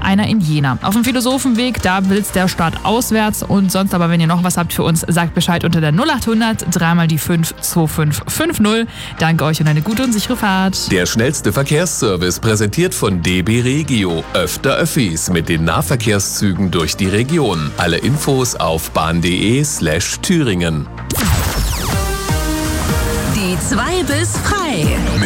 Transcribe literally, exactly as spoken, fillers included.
einer in Jena. Auf dem Philosophenweg, da blitzt der Start auswärts. Und sonst aber, wenn ihr noch was habt für uns, sagt Bescheid unter der null achthundert dreimal die fünf zwei fünf fünf null. Danke euch und eine gute und sichere Fahrt. Der schnellste Verkehrsservice präsentiert von D B Regio. Öfter Öffis mit den Nahverkehrszügen durch die Region. Alle Infos auf bahn.de slash Thüringen. Die zwei bis frei.